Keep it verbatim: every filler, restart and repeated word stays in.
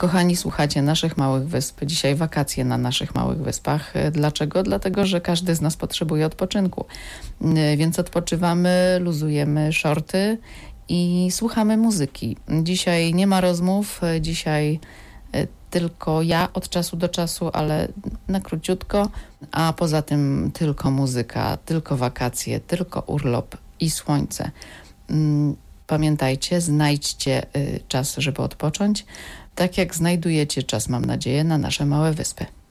Kochani, słuchacie naszych Małych Wysp. Dzisiaj wakacje na naszych Małych Wyspach. Dlaczego? Dlatego, że każdy z nas potrzebuje odpoczynku. Więc odpoczywamy, luzujemy shorty i słuchamy muzyki. Dzisiaj nie ma rozmów, dzisiaj tylko ja od czasu do czasu, ale na króciutko, a poza tym tylko muzyka, tylko wakacje, tylko urlop i słońce. Pamiętajcie, znajdźcie czas, żeby odpocząć, tak jak znajdujecie czas, mam nadzieję, na nasze Małe Wyspy.